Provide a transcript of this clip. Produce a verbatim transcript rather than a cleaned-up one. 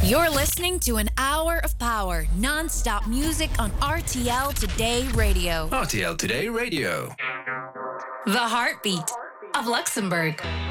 You're listening to an hour of power, non-stop music on R T L Today Radio. R T L Today Radio. The heartbeat of Luxembourg.